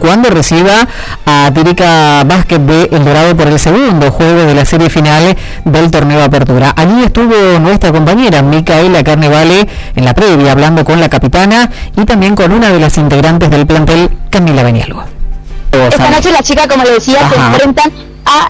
cuando reciba a Tirica Básquet de El Dorado por el segundo juego de la serie final del torneo de apertura. Allí estuvo nuestra compañera Micaela Carnevale en la previa, hablando con la capitana y también con una de las integrantes del plantel, Camila Benialgo. Esta noche las chicas, como le decía, se enfrentan a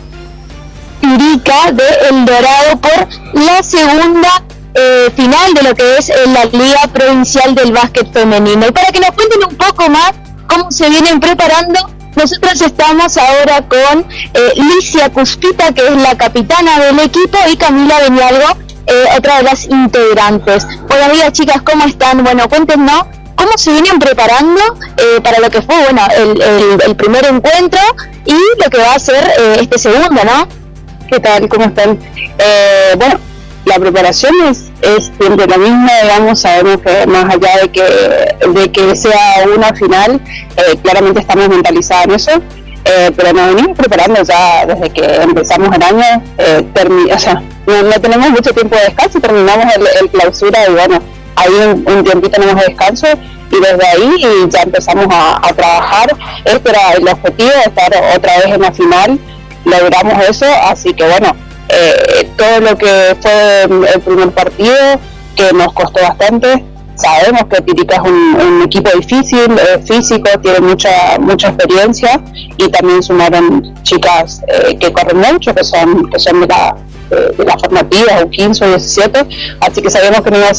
Tirica de El Dorado por la segunda final de lo que es la Liga Provincial del Básquet Femenino. Y para que nos cuenten un poco más cómo se vienen preparando, nosotros estamos ahora con Licia Cuspita, que es la capitana del equipo, y Camila Benialgo, otra de las integrantes. Buenos días, chicas, ¿cómo están? Bueno, cuéntenos cómo se vienen preparando para lo que fue, bueno, el primer encuentro y lo que va a ser este segundo, ¿no? ¿Qué tal? ¿Cómo están? Bueno, la preparación es siempre la misma, digamos. Sabemos que más allá de que sea una final, claramente estamos mentalizados en eso, pero nos venimos preparando ya desde que empezamos el año. O sea, no tenemos mucho tiempo de descanso, terminamos el clausura y bueno, ahí un tiempito tenemos de descanso y desde ahí ya empezamos a trabajar. Este era el objetivo, de estar otra vez en la final. Logramos eso, así que bueno, todo lo que fue el primer partido, que nos costó bastante. Sabemos que Tirica es un equipo difícil, físico, tiene mucha experiencia, y también sumaron chicas que corren mucho, que son de las formativas, o 15 o 17, así que sabíamos que no iba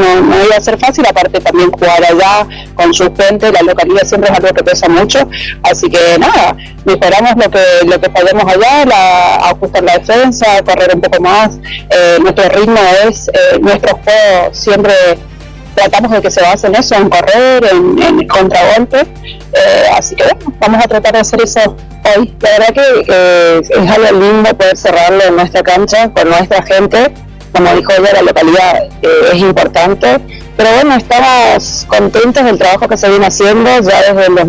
a ser fácil. Aparte también jugar allá con su gente, la localidad siempre es algo que pesa mucho, así que nada, mejoramos lo que podemos allá, ajustar la defensa, correr un poco más. Nuestro ritmo es, nuestro juego siempre tratamos de que se base en eso, en correr, en contragolpe, así que bueno, vamos a tratar de hacer eso hoy. La verdad que es algo lindo poder cerrarlo en nuestra cancha, con nuestra gente. Como dijo ella, la localidad es importante, pero bueno, estamos contentos del trabajo que se viene haciendo ya desde el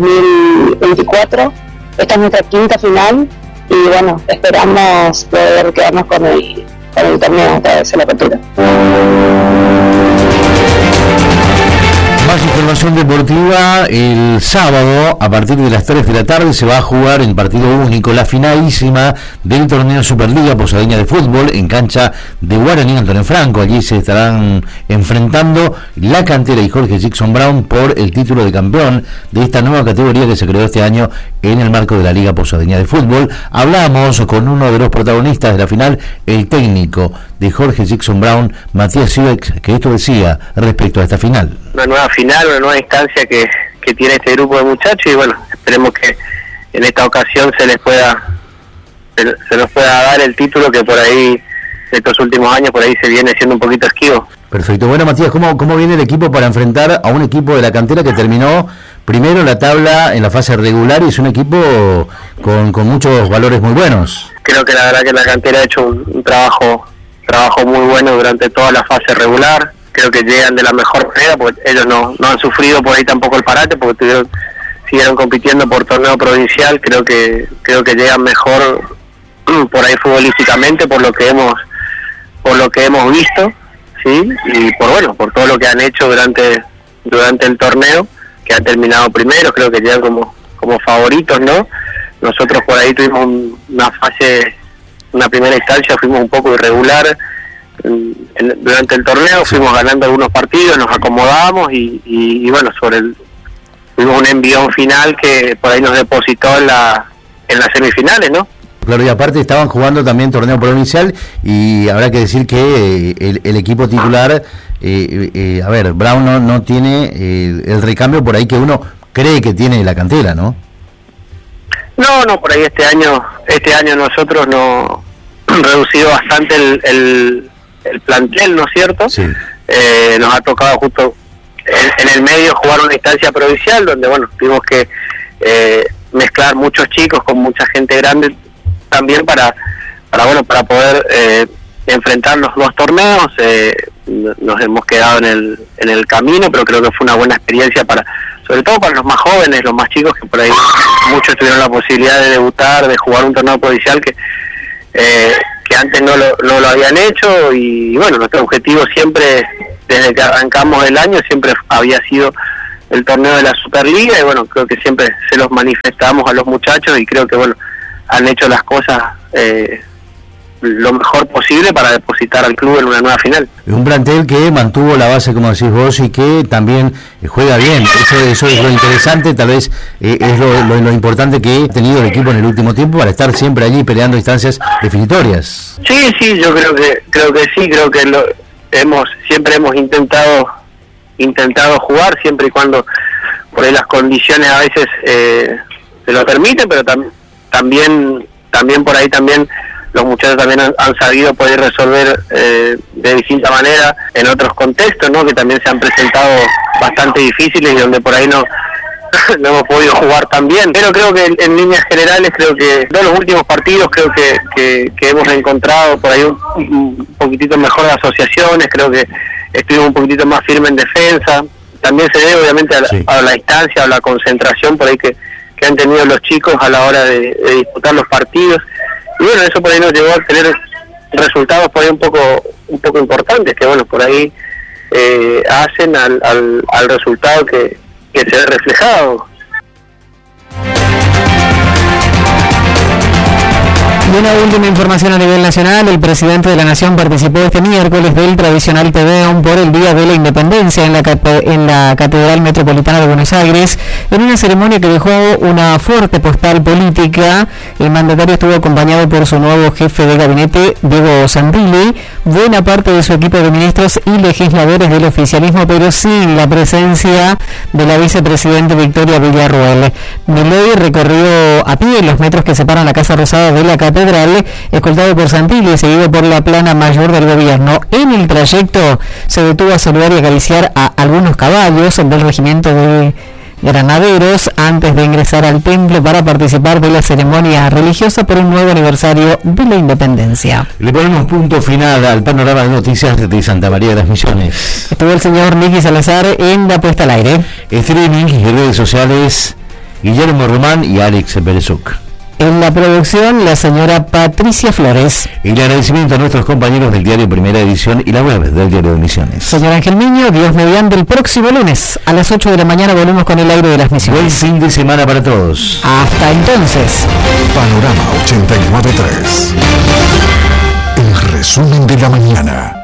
2024. Esta es nuestra quinta final y bueno, esperamos poder quedarnos con el torneo esta vez en la apertura. Más información deportiva. El sábado, a partir de las 3 de la tarde, se va a jugar en partido único la finalísima del torneo Superliga Posadeña de Fútbol en cancha de Guaraní Antonio Franco. Allí se estarán enfrentando la cantera y Jorge Jackson Brown por el título de campeón de esta nueva categoría que se creó este año en el marco de la Liga Posadeña de Fútbol. Hablamos con uno de los protagonistas de la final, el técnico de Jorge Jackson Brown, Matías Sibeck, que esto decía respecto a esta final. Una nueva final, una nueva instancia que tiene este grupo de muchachos, y bueno, esperemos que en esta ocasión se nos pueda dar el título que por ahí, estos últimos años, por ahí se viene siendo un poquito esquivo. Perfecto. Bueno, Matías, ¿cómo viene el equipo para enfrentar a un equipo de la cantera que terminó primero la tabla en la fase regular y es un equipo con muchos valores muy buenos? Creo que la verdad que la cantera ha hecho un trabajo muy bueno durante toda la fase regular. Creo que llegan de la mejor manera, porque ellos no han sufrido por ahí tampoco el parate, porque siguieron compitiendo por torneo provincial. Creo que llegan mejor por ahí futbolísticamente, por lo que hemos visto, sí, y por todo lo que han hecho durante el torneo, que han terminado primero. Creo que llegan como favoritos, ¿no? Nosotros por ahí tuvimos una primera instancia, fuimos un poco irregular durante el torneo, fuimos ganando algunos partidos, nos acomodamos y bueno, tuvimos un envión final que por ahí nos depositó en las semifinales, ¿no? Claro, y aparte estaban jugando también torneo provincial, y habrá que decir que el equipo titular, Brown no tiene el recambio por ahí que uno cree que tiene la cantera, ¿no? No, por ahí este año nosotros no reducido bastante el plantel, ¿no es cierto? Sí. Nos ha tocado justo en el medio jugar una instancia provincial donde bueno, tuvimos que mezclar muchos chicos con mucha gente grande también para poder enfrentar los dos torneos. Nos hemos quedado en el camino, pero creo que fue una buena experiencia sobre todo para los más jóvenes, los más chicos, que por ahí muchos tuvieron la posibilidad de debutar, de jugar un torneo provincial que antes no lo habían hecho. Y bueno, nuestro objetivo siempre, desde que arrancamos el año, siempre había sido el torneo de la Superliga, y bueno, creo que siempre se los manifestamos a los muchachos, y creo que bueno, han hecho las cosas lo mejor posible para depositar al club en una nueva final. Un plantel que mantuvo la base, como decís vos, y que también juega bien. Eso es lo interesante, tal vez es lo importante que ha tenido el equipo en el último tiempo para estar siempre allí peleando instancias definitorias. Sí, yo creo que sí, creo que siempre hemos intentado jugar, siempre y cuando por ahí las condiciones a veces se lo permiten, pero también por ahí también los muchachos también han sabido poder resolver de distinta manera en otros contextos, ¿no? Que también se han presentado bastante difíciles y donde por ahí no hemos podido jugar tan bien. Pero creo que en líneas generales, creo que todos los últimos partidos creo que hemos encontrado por ahí un poquitito mejor de asociaciones, creo que estuvimos un poquitito más firmes en defensa. También se debe obviamente a la distancia, a la concentración por ahí que han tenido los chicos a la hora de disputar los partidos. Y bueno, eso por ahí nos llevó a tener resultados por ahí un poco importantes, que bueno, por ahí hacen al resultado que se ve reflejado. Y una última información a nivel nacional: el presidente de la Nación participó este miércoles del tradicional Te Deum por el Día de la Independencia en la Catedral Metropolitana de Buenos Aires, en una ceremonia que dejó una fuerte postal política. El mandatario estuvo acompañado por su nuevo jefe de gabinete, Diego Santilli, buena parte de su equipo de ministros y legisladores del oficialismo, pero sin la presencia de la vicepresidenta Victoria Villarruel. Milei recorrió a pie los metros que separan la Casa Rosada de la Catedral, escoltado por Santilli, seguido por la plana mayor del gobierno. En el trayecto se detuvo a saludar y acariciar a algunos caballos del regimiento de granaderos antes de ingresar al templo para participar de la ceremonia religiosa por un nuevo aniversario de la independencia. Le ponemos punto final al panorama de noticias de Santa María de las Misiones. Estuvo el señor Nicky Salazar en la puesta al aire. Streaming y redes sociales, Guillermo Román y Alex Berezuc. En la producción, la señora Patricia Flores. Y el agradecimiento a nuestros compañeros del diario Primera Edición y la web del diario de Misiones. Señor Ángel Miño, Dios mediante, el próximo lunes a las 8 de la mañana volvemos con el aire de las Misiones. Buen fin de semana para todos. Hasta entonces. Panorama 89.3. El resumen de la mañana.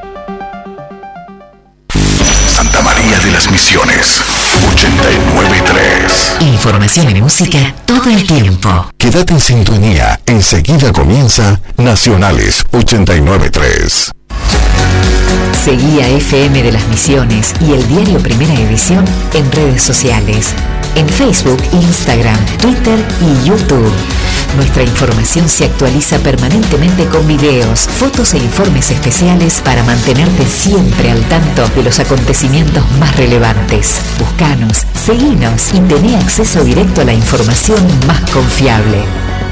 Santa María de las Misiones 89.3. Información y música todo el tiempo. Quédate en sintonía. Enseguida comienza Nacionales 89.3. Seguí a FM de las Misiones y el diario Primera Edición en redes sociales. En Facebook, Instagram, Twitter y YouTube. Nuestra información se actualiza permanentemente con videos, fotos e informes especiales para mantenerte siempre al tanto de los acontecimientos más relevantes. Búscanos, seguinos y tené acceso directo a la información más confiable.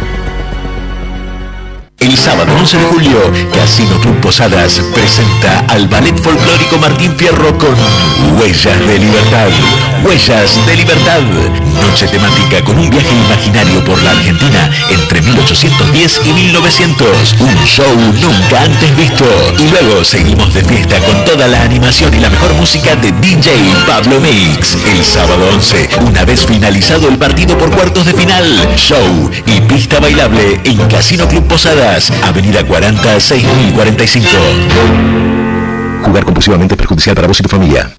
El sábado 11 de julio, Casino Club Posadas presenta al Ballet Folclórico Martín Fierro con Huellas de Libertad. Huellas de Libertad. Noche temática con un viaje imaginario por la Argentina entre 1810 y 1900. Un show nunca antes visto. Y luego seguimos de fiesta con toda la animación y la mejor música de DJ Pablo Mix. El sábado 11, una vez finalizado el partido por cuartos de final, show y pista bailable en Casino Club Posadas. Avenida 40, 6045. Jugar compulsivamente es perjudicial para vos y tu familia.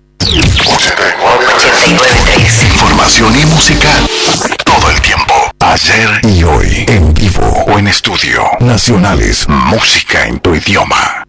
89.3. Información y música todo el tiempo. Ayer y hoy. En vivo o en estudio. Nacionales. Música en tu idioma.